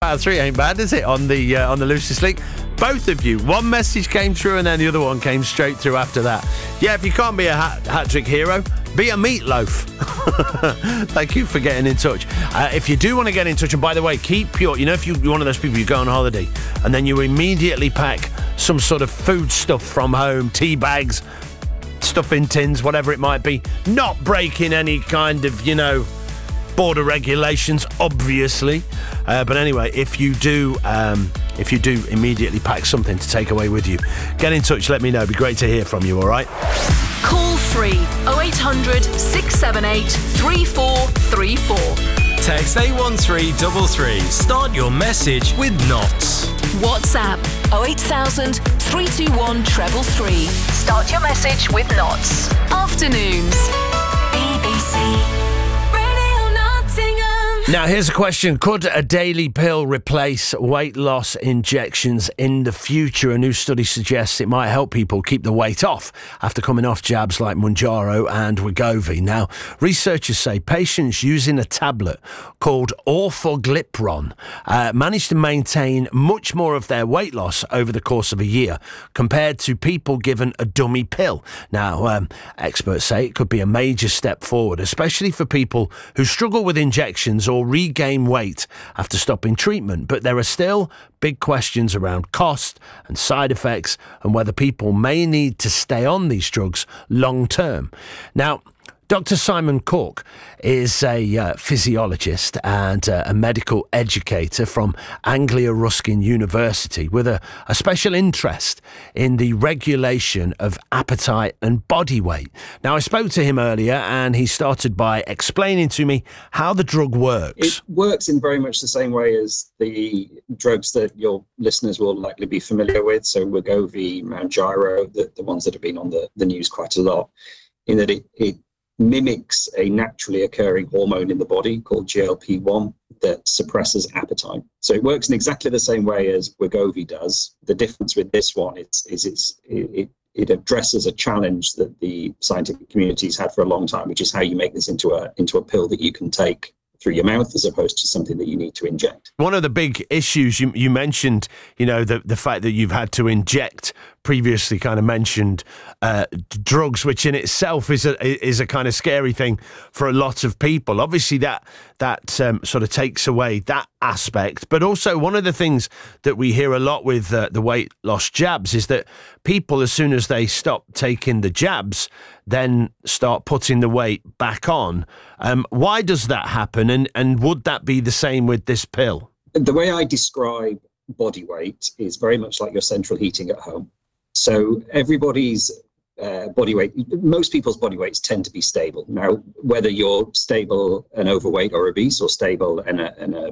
out of 3 ain't bad, is it? On the Lucis League. Both of you. One message came through and then the other one came straight through after that. Yeah, if you can't be a hat-trick hero, be a meatloaf. Thank you for getting in touch. If you do want to get in touch, and by the way, keep your... You know, if you're one of those people, you go on holiday and then you immediately pack some sort of food stuff from home, tea bags, stuff in tins, whatever it might be, not breaking any kind of, border regulations, obviously. But anyway, if you do immediately pack something to take away with you, get in touch, let me know. It'd be great to hear from you, all right? Call 0800 678 3434. Text 81333. Start your message with Knots. WhatsApp 08000 321 333. Start your message with Knots. Afternoons. BBC. Now, here's a question. Could a daily pill replace weight loss injections in the future? A new study suggests it might help people keep the weight off after coming off jabs like Mounjaro and Wegovy. Now, researchers say patients using a tablet called Orforglipron managed to maintain much more of their weight loss over the course of a year compared to people given a dummy pill. Now, experts say it could be a major step forward, especially for people who struggle with injections or regain weight after stopping treatment. But there are still big questions around cost and side effects and whether people may need to stay on these drugs long term. Now, Dr. Simon Cork is a physiologist and a medical educator from Anglia Ruskin University with a special interest in the regulation of appetite and body weight. Now, I spoke to him earlier and he started by explaining to me how the drug works. It works in very much the same way as the drugs that your listeners will likely be familiar with. So Wegovy, Mounjaro, the ones that have been on the news quite a lot, in that it mimics a naturally occurring hormone in the body called GLP-1 that suppresses appetite. So it works in exactly the same way as Wegovy does. The difference with this one is it addresses a challenge that the scientific community's had for a long time, which is how you make this into a pill that you can take through your mouth as opposed to something that you need to inject. One of the big issues you mentioned, the fact that you've had to inject previously kind of mentioned drugs, which in itself is a kind of scary thing for a lot of people. Obviously, that sort of takes away that aspect. But also one of the things that we hear a lot with the weight loss jabs is that people, as soon as they stop taking the jabs, then start putting the weight back on. Why does that happen? And would that be the same with this pill? The way I describe body weight is very much like your central heating at home. So everybody's body weight, most people's body weights tend to be stable. Now, whether you're stable and overweight or obese, or stable and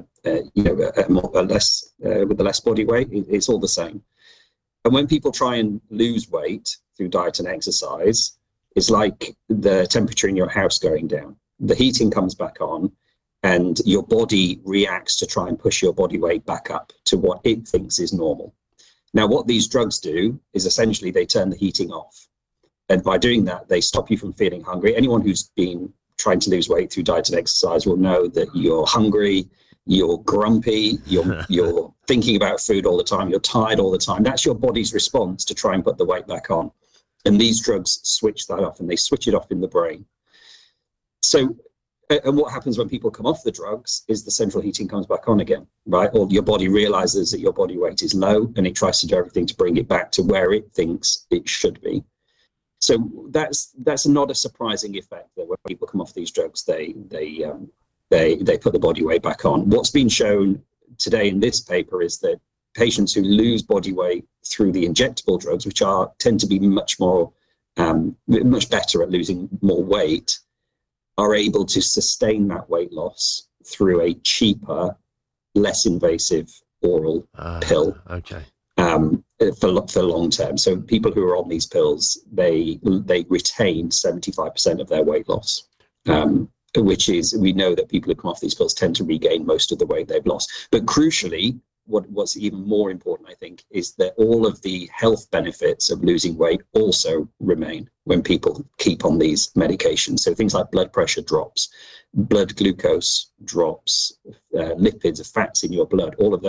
with a less body weight, it's all the same. And when people try and lose weight through diet and exercise, it's like the temperature in your house going down. The heating comes back on and your body reacts to try and push your body weight back up to what it thinks is normal. Now, what these drugs do is essentially they turn the heating off. And by doing that, they stop you from feeling hungry. Anyone who's been trying to lose weight through diet and exercise will know that you're hungry, you're grumpy, you're thinking about food all the time, you're tired all the time. That's your body's response to try and put the weight back on. And these drugs switch that off, and they switch it off in the brain. So, and what happens when people come off the drugs is the central heating comes back on again, right? Or your body realizes that your body weight is low and it tries to do everything to bring it back to where it thinks it should be. So that's not a surprising effect that when people come off these drugs, they put the body weight back on. What's been shown today in this paper is that patients who lose body weight through the injectable drugs, which tend to be much better at losing more weight, are able to sustain that weight loss through a cheaper, less invasive oral pill. Okay. For long term. So people who are on these pills, they retain 75% of their weight loss, which is, we know that people who come off these pills tend to regain most of the weight they've lost. But crucially, what's even more important, I think, is that all of the health benefits of losing weight also remain when people keep on these medications. So things like blood pressure drops, blood glucose drops, lipids, fats in your blood, all of those